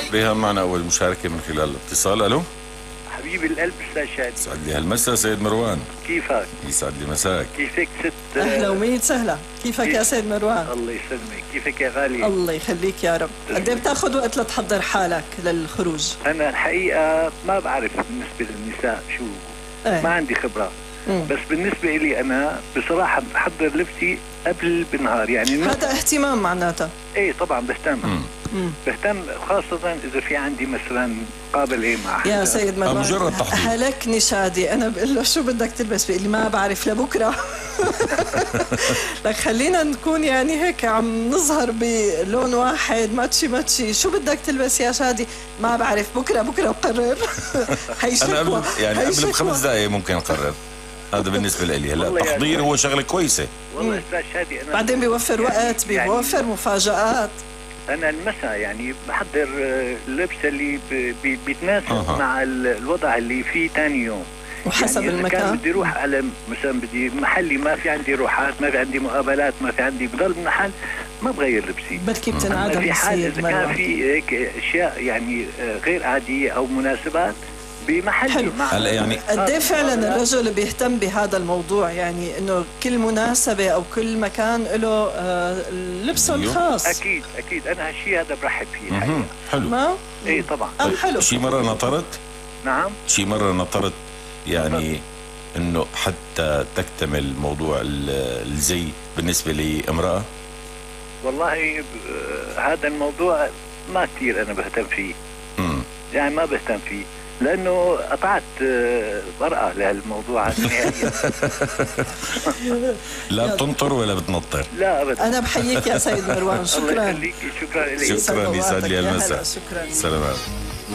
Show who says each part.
Speaker 1: ريهام معنا أول مشاركة من خلال الاتصال. ألو
Speaker 2: حبيب القلب استاذ شادي.
Speaker 1: يسعد لي هالمسا سيد مروان.
Speaker 2: كيفك؟
Speaker 1: يسعد لي مساك.
Speaker 2: كيفك ست؟
Speaker 3: اهلا وميت سهلا. كيفك يا سيد مروان؟
Speaker 2: الله يسلمك. كيفك يا غالي؟
Speaker 3: الله يخليك يا رب. قد ايه بتاخذ وقت لتحضر حالك للخروج؟
Speaker 2: انا الحقيقه ما بعرف بالنسبه للنساء شو، ما عندي خبره. بس بالنسبه لي انا بصراحه بحضر لبسي قبل بنهار، يعني
Speaker 3: هذا اهتمام معناتها.
Speaker 2: ايه طبعا بهتم. بهتم خاصه اذا في عندي مثلا مقابله مع حدا.
Speaker 3: يا سيد مروان
Speaker 1: مجرد تحضير.
Speaker 3: هلكني شادي، انا بقول له شو بدك تلبس؟ بيقول لي ما بعرف لبكره. لك خلينا نكون يعني هيك عم نظهر بلون واحد، ماتشي شو بدك تلبس يا شادي؟ ما بعرف، بكره بقرر.
Speaker 1: انا قبل يعني قبل ب5 دقائق ممكن اقرر. هذا بالنسبه لي. هلا التحضير هو شغله كويسه
Speaker 2: والله استاذ شادي. انا
Speaker 3: بعدين بيوفر وقت، بيوفر مفاجآت.
Speaker 2: أنا المساء يعني بحضر اللبس اللي بيتناسب مع الوضع اللي فيه ثاني يوم،
Speaker 3: وحسب
Speaker 2: يعني
Speaker 3: المكان.
Speaker 2: كان بدي أروح على مثلا بدي محلي ما في عندي روحات، ما في عندي مقابلات، ما في عندي بضل محل ما بغير لبسي.
Speaker 3: بركي بتنعدم
Speaker 2: في حال
Speaker 3: السيد
Speaker 2: إذا كان
Speaker 3: مروان.
Speaker 2: في هيك أشياء يعني غير عادية أو مناسبات بمحل.
Speaker 3: حلو.
Speaker 1: هلا يعني
Speaker 3: قد ايه فعلا الرجل بيهتم بهذا الموضوع، يعني انه كل مناسبه او كل مكان له لبسه الخاص.
Speaker 2: اكيد انا هالشيء هذا برحب فيه الحقيقه.
Speaker 1: حلو.
Speaker 2: ما ايه طبعا.
Speaker 3: حلو.
Speaker 1: شي مره نطرت؟
Speaker 2: نعم
Speaker 1: شي مره نطرت يعني انه حتى تكتمل موضوع الزي بالنسبه لامراه؟
Speaker 2: والله هذا الموضوع ما كثير انا بهتم فيه. يعني ما بهتم فيه لانه قطعت مرأة لهالموضوع نهائيا.
Speaker 1: لا بتنطر ولا بتنطر.
Speaker 2: لا ابدا.
Speaker 3: انا بحييك يا سيد مروان. شكرا.
Speaker 2: الله يخليك. شكرا لك.
Speaker 1: شكرا. يسعد لي المساء.
Speaker 3: شكرا.
Speaker 1: سلامات.